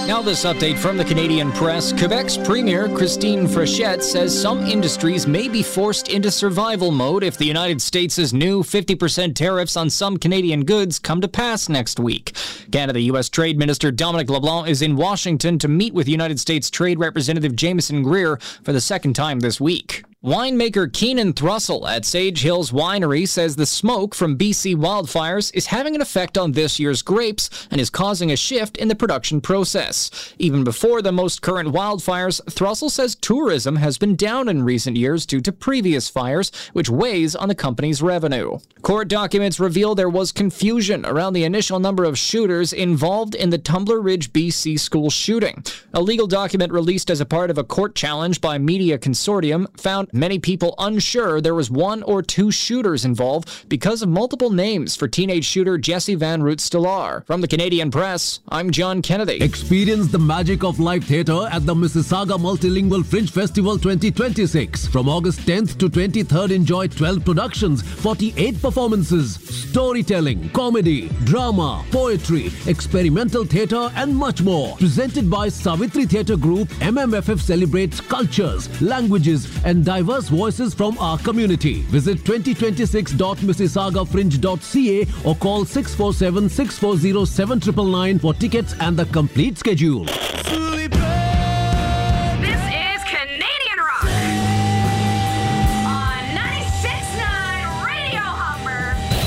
Now this update from the Canadian press. Quebec's Premier Christine Frechette says some industries may be forced into survival mode if the United States' new 50% tariffs on some Canadian goods come to pass next week. Canada-U.S. Trade Minister Dominic LeBlanc is in Washington to meet with United States Trade Representative Jameson Greer for the second time this week. Winemaker Keenan Thrussell at Sage Hills Winery says the smoke from BC wildfires is having an effect on this year's grapes and is causing a shift in the production process. Even before the most current wildfires, Thrussell says tourism has been down in recent years due to previous fires, which weighs on the company's revenue. Court documents reveal there was confusion around the initial number of shooters involved in the Tumbler Ridge, BC school shooting. A legal document released as a part of a court challenge by Media Consortium found many people unsure there was one or two shooters involved because of multiple names for teenage shooter Jesse Van Root-Stellar. From the Canadian Press, I'm John Kennedy. Experience the magic of live theatre at the Mississauga Multilingual Fringe Festival 2026. From August 10th to 23rd, enjoy 12 productions, 48 performances, storytelling, comedy, drama, poetry, experimental theatre and much more. Presented by Savitri Theatre Group, MMFF celebrates cultures, languages and diverse voices from our community. Visit 2026.mississaugafringe.ca or call 647-640-7999 for tickets and the complete schedule.